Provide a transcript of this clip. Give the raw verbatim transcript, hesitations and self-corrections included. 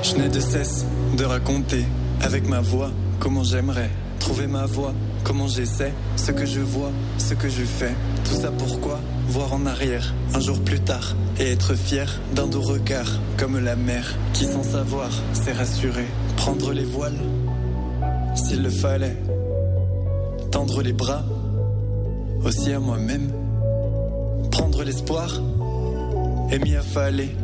Je n'ai de cesse de raconter avec ma voix comment j'aimerais trouver ma voix, comment j'essaie, ce que je vois, ce que je fais. Tout ça pourquoi? Voir en arrière, un jour plus tard, et être fier d'un doux regard, comme la mer, qui sans savoir s'est rassurée. Prendre les voiles, s'il le fallait, tendre les bras, aussi à moi-même. Prendre l'espoir, et m'y affaler.